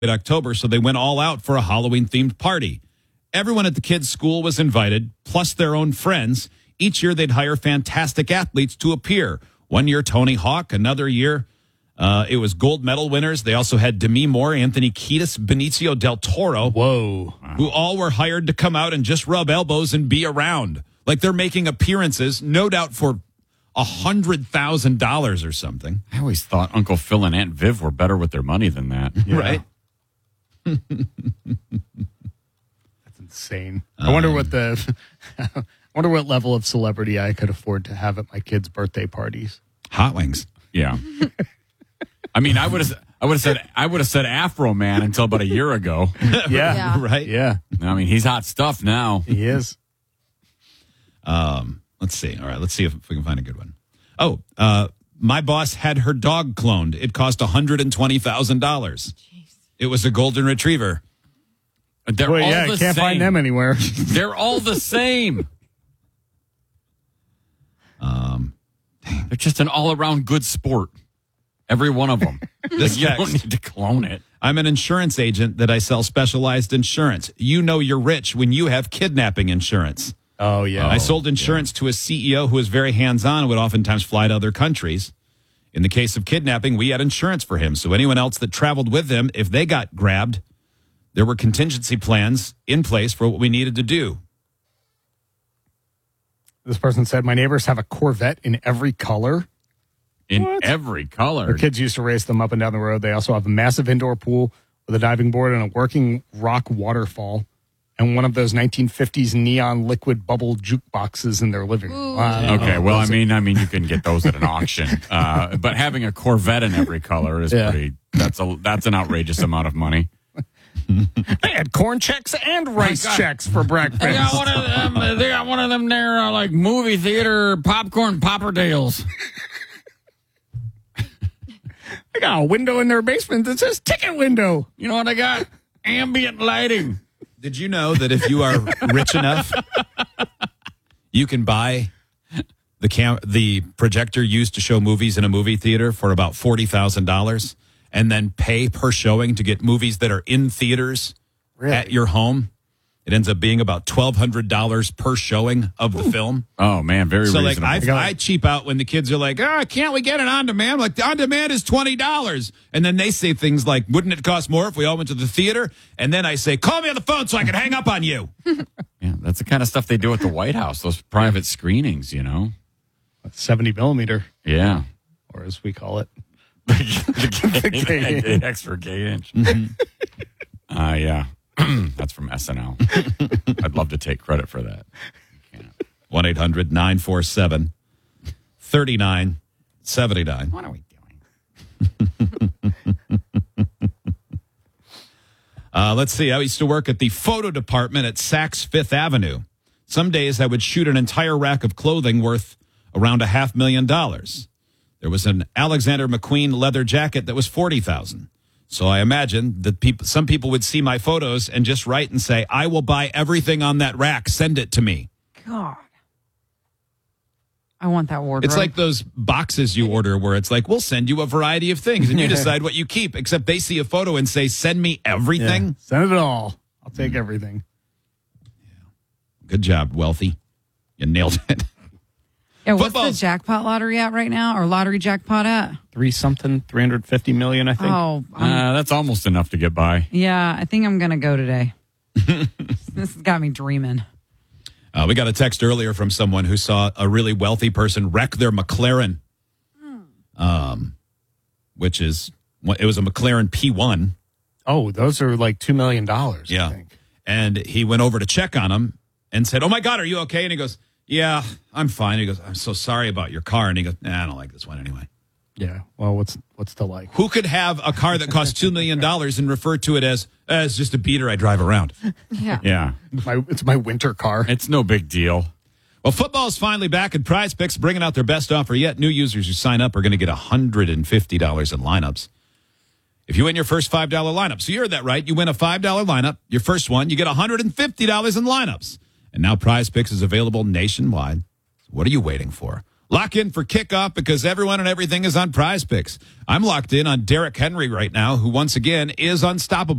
October, so they went all out for a Halloween-themed party. Everyone at the kids' school was invited, plus their own friends. Each year, they'd hire fantastic athletes to appear. One year, Tony Hawk. Another year, it was gold medal winners. They also had Demi Moore, Anthony Kiedis, Benicio del Toro. Whoa. Who all were hired to come out and just rub elbows and be around. Like they're making appearances, no doubt for $100,000 or something. I always thought Uncle Phil and Aunt Viv were better with their money than that. Yeah. Right? That's insane. I wonder what I wonder what level of celebrity I could afford to have at my kids' birthday parties. Hot wings. Yeah. I mean, I would have said Afro Man until about a year ago. Yeah. Right? Yeah. I mean, he's hot stuff now. He is. Let's see. All right, let's see if we can find a good one. Oh, my boss had her dog cloned. It cost $120,000. It was a golden retriever. They're Well, all yeah, the can't same. find them anywhere. They're all the same. They're just an all-around good sport. Every one of them. This You don't text. need to clone it. I'm an insurance agent that I sell specialized insurance. You know you're rich when you have kidnapping insurance. Oh, yeah. I sold insurance to a CEO who was very hands-on and would oftentimes fly to other countries. In the case of kidnapping, we had insurance for him. So anyone else that traveled with him, if they got grabbed, there were contingency plans in place for what we needed to do. This person said, my neighbors have a Corvette in every color. In What? every color. Their kids used to race them up and down the road. They also have a massive indoor pool with a diving board and a working rock waterfall and one of those 1950s neon liquid bubble jukeboxes in their living room. Okay, well, I mean, you can get those at an auction, but having a Corvette in every color is that's an outrageous amount of money. They had corn checks and rice checks for breakfast. They got one of them. They got one of them there, like movie theater popcorn popperdales. They got a window in their basement that says ticket window. You know what I got? Ambient lighting. Did you know that if you are rich enough, you can buy the projector used to show movies in a movie theater for about $40,000 and then pay per showing to get movies that are in theaters at your home? It ends up being about $1,200 per showing of the film. Oh, man, very So, reasonable. like, I cheap out when the kids are like, can't we get it on demand? Like, on demand is $20. And then they say things like, wouldn't it cost more if we all went to the theater? And then I say, call me on the phone so I can hang up on you. Yeah, that's the kind of stuff they do at the White House, those private screenings, you know? 70 millimeter, Yeah. or as we call it. the extra K inch. Yeah. That's from SNL. I'd love to take credit for that. 1-800-947-3979. What are we doing? Let's see. I used to work at the photo department at Saks Fifth Avenue. Some days I would shoot an entire rack of clothing worth around $500,000. There was an Alexander McQueen leather jacket that was $40,000. So I imagine that some people would see my photos and just write and say, I will buy everything on that rack. Send it to me. God. I want that wardrobe. It's like those boxes you order where it's like, we'll send you a variety of things and you decide what you keep, except they see a photo and say, send me everything. Yeah, send it all. I'll take everything. Good job, Wealthy. You nailed it. Yeah, what's Football's- the jackpot lottery at right now? Or lottery jackpot at? 350 million, I think. Oh, That's almost enough to get by. yeah. I think I'm going to go today. This has got me dreaming. We got a text earlier from someone who saw a really wealthy person wreck their McLaren, which is, it was a McLaren P1. Oh, those are like $2 million. Yeah. I think. And he went over to check on him and said, oh my God, are you okay? And he goes, yeah, I'm fine. He goes, I'm so sorry about your car. And he goes, nah, I don't like this one anyway. Yeah. Well, what's to like? Who could have a car that costs $2 million and refer to it as just a beater I drive around? Yeah. Yeah. It's my winter car. It's no big deal. Well, football is finally back, and Prize Picks bringing out their best offer yet. New users who sign up are going to get $150 in lineups if you win your first $5 lineup. So you heard that right. You win a $5 lineup, your first one, you get $150 in lineups. And now Prize Picks is available nationwide. So what are you waiting for? Lock in for kickoff because everyone and everything is on Prize Picks. I'm locked in on Derrick Henry right now, who once again is unstoppable.